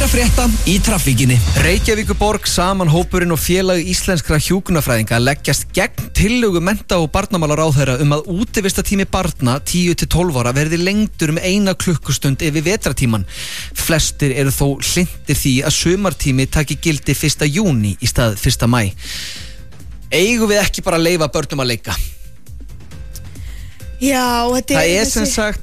Hvað að frétta í traffíkinni? Reykjavíkurborg, saman hópurinn og félag íslenskra hjúkrunarfræðinga leggjast gegn tillögu mennta- og barnamálaráðherra að útivistatími barna 10-12 ára verði lengdur 1 klukkustund yfir vetratíman. Flestir eru þó hlynntir því að sumartími taki gildi 1. júní í stað 1. maí. Eigum við ekki bara að leyfa börnum að leika? Já, þetta Það er sem sagt